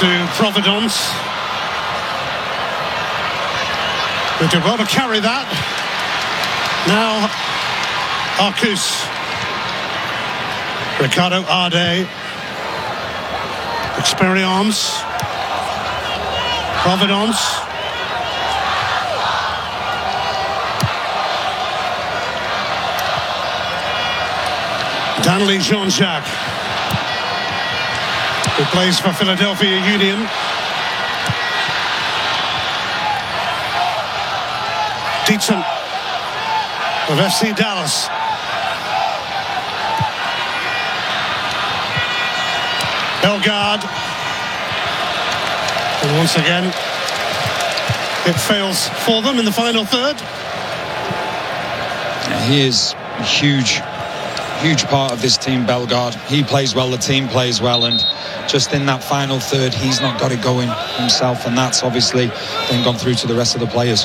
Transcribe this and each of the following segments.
to Providence. They did well to carry that. Now Arcus. Ricardo Arde. Experience. Providence. Danley Jean-Jacques, who plays for Philadelphia Union. Dietzen of FC Dallas. Bellegarde. And once again, it fails for them in the final third. He is a huge part of this team, Bellegarde. He plays well, the team plays well, and just in that final third, he's not got it going himself, and that's obviously then gone through to the rest of the players.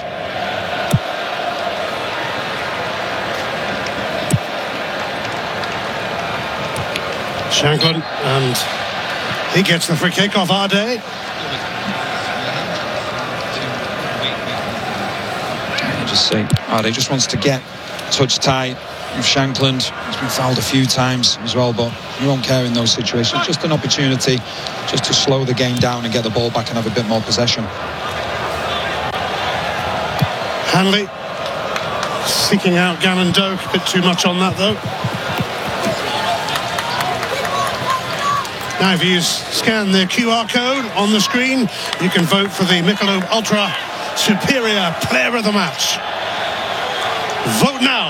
Shankland, and he gets the free kick off Arde. Just say, Arde just wants to get touch tight with Shankland. He's been fouled a few times as well, but you won't care in those situations. Just an opportunity just to slow the game down and get the ball back and have a bit more possession. Hanley seeking out Gannon Doak. A bit too much on that though. Now if you scan the QR code on the screen, you can vote for the Michelob Ultra Superior Player of the Match. Vote now.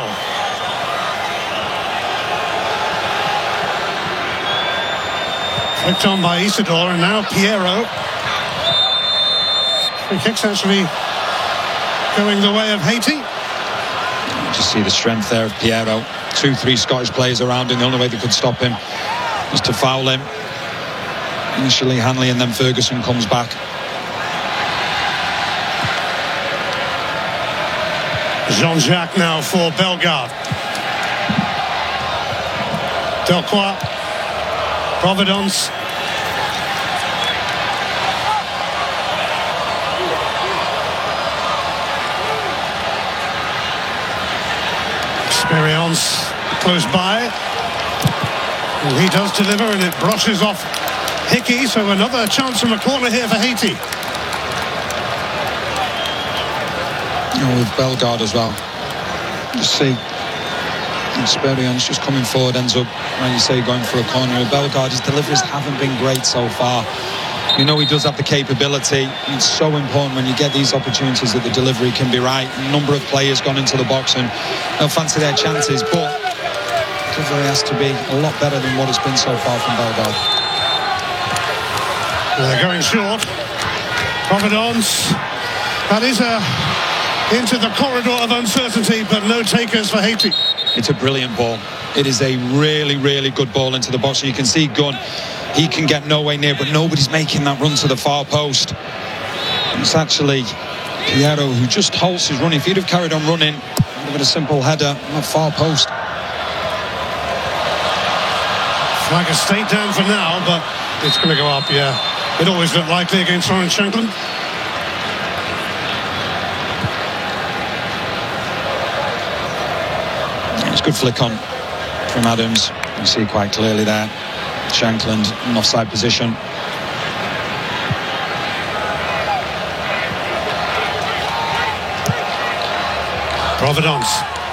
Flicked on by Isidore, and now Piero. Free kick's actually going the way of Haiti. Just see the strength there of Piero. 2-3 Scottish players around him. The only way they could stop him was to foul him. Initially Hanley, and then Ferguson comes back. Jean-Jacques now for Bellegarde. Delcroix. Providence. Experience close by. And he does deliver, and it brushes off Hickey, so another chance from a corner here for Haiti. With Bellegarde as well. Just see Experience just coming forward, ends up, like you say, going for a corner. With Bellegarde, his deliveries haven't been great so far. You know he does have the capability. It's so important when you get these opportunities that the delivery can be right. A number of players gone into the box and they'll fancy their chances, but delivery has to be a lot better than what it's been so far from Bellegarde. Well, they're going short. Providence. That is into the corridor of uncertainty, but no takers for Haiti. It's a brilliant ball. It is a really, really good ball into the box. And you can see Gunn, he can get nowhere near, but nobody's making that run to the far post. And it's actually Piero who just halts his running. If he'd have carried on running, with a simple header on the far post. Flag has stayed down for now, but it's going to go up, yeah. It always looked likely against Lawrence Shankland. It's a good flick on from Adams. You see quite clearly there. Shankland in offside position. Providence.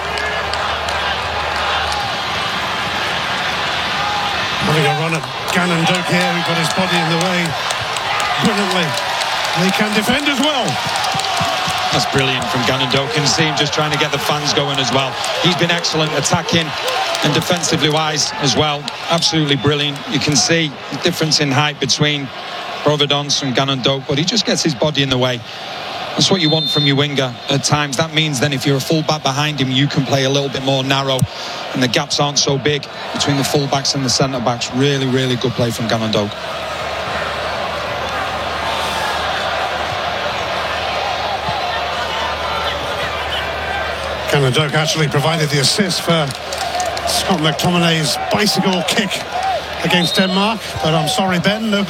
Having a run at Gannon Doak here, who got his body in the way brilliantly. They can defend as well. That's brilliant from Gannon Doak. And see him just trying to get the fans going as well. He's been excellent attacking and defensively wise as well. Absolutely brilliant. You can see the difference in height between Providence and Gannon Doak, but he just gets his body in the way. That's what you want from your winger at times. That means then if you're a full-back behind him, you can play a little bit more narrow and the gaps aren't so big between the full-backs and the centre-backs. Really, really good play from Gannon Doak. Gannon Doak actually provided the assist for Scott McTominay's bicycle kick against Denmark, but I'm sorry, Ben, no